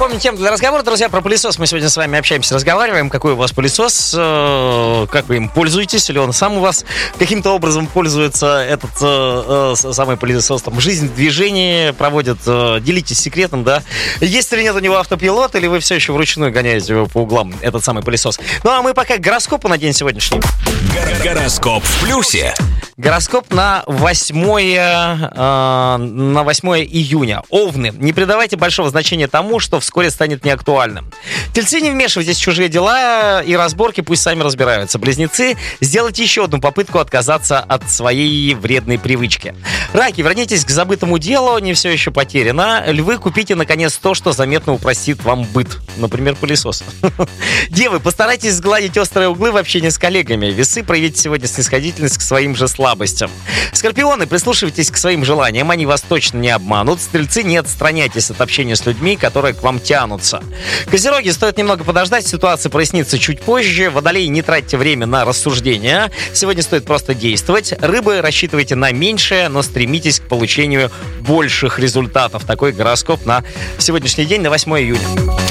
Напомню, тему для разговора, друзья, про пылесос. Мы сегодня с вами общаемся, разговариваем. Какой у вас пылесос, как вы им пользуетесь, или он сам у вас каким-то образом пользуется, этот самый пылесос, там, жизнь в движении проводит. Делитесь секретом, да. Есть или нет у него автопилот, или вы все еще вручную гоняете его по углам, этот самый пылесос. Ну, а мы пока к гороскопу на день сегодняшний. Гороскоп в плюсе. Гороскоп на 8 июня. Овны. Не придавайте большого значения тому, что вскоре станет неактуальным. Тельцы, не вмешивайтесь в чужие дела и разборки, пусть сами разбираются. Близнецы, сделайте еще одну попытку отказаться от своей вредной привычки. Раки, вернитесь к забытому делу, не все еще потеряно. Львы, купите, наконец, то, что заметно упростит вам быт. Например, пылесос. Девы, постарайтесь сгладить острые углы в общении с коллегами. Весы, проявите сегодня снисходительность к своим же слабостям. Скорпионы, прислушивайтесь к своим желаниям, они вас точно не обманут. Стрельцы, не отстраняйтесь от общения с людьми, которые к вам тянутся. Козероги, стоит немного подождать, ситуация прояснится чуть позже. Водолеи, не тратьте время на рассуждения. Сегодня стоит просто действовать. Рыбы, рассчитывайте на меньшее, но стремитесь к получению больших результатов. Такой гороскоп на сегодняшний день, на 8 июня.